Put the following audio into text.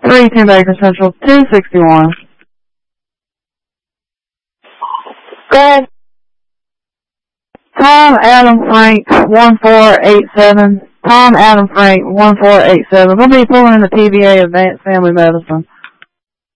310 Baker Central, 261. Go ahead. Tom Adam Frank 1487. Tom Adam Frank 1487. We'll be pulling in the TBA Advanced Family Medicine.